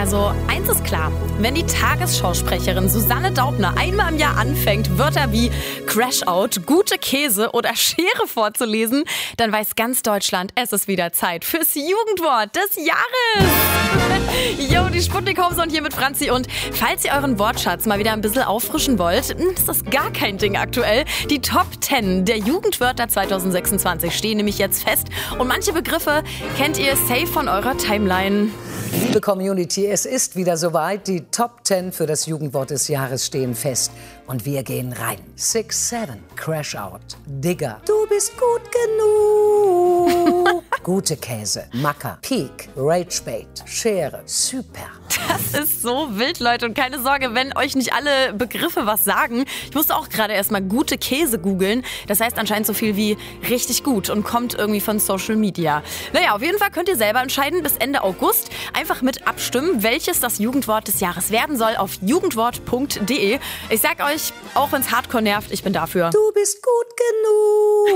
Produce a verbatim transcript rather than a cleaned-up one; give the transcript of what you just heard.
Also eins ist klar, wenn die Tagesschausprecherin Susanne Daubner einmal im Jahr anfängt, Wörter wie Crash-Out, gute Käse oder Schere vorzulesen, dann weiß ganz Deutschland, es ist wieder Zeit fürs Jugendwort des Jahres. Yo, die Sputnik Homezone hier mit Franzi und falls ihr euren Wortschatz mal wieder ein bisschen auffrischen wollt, ist das gar kein Ding aktuell. Die Top zehn der Jugendwörter zwanzig sechsundzwanzig stehen nämlich jetzt fest und manche Begriffe kennt ihr safe von eurer Timeline. Liebe Community, es ist wieder soweit. Die Top zehn für das Jugendwort des Jahres stehen fest. Und wir gehen rein. six seven, Crash Out, Digger, du bist gut genug. Gute Käse, Macker, Peak, Ragebait, Schere, Super. Das ist so wild, Leute. Und keine Sorge, wenn euch nicht alle Begriffe was sagen. Ich musste auch gerade erstmal gute Käse googeln. Das heißt anscheinend so viel wie richtig gut und kommt irgendwie von Social Media. Naja, auf jeden Fall könnt ihr selber entscheiden bis Ende August. Einfach mit abstimmen, welches das Jugendwort des Jahres werden soll auf jugendwort punkt de. Ich sag euch, auch wenn es hardcore nervt, ich bin dafür. Du bist gut genug.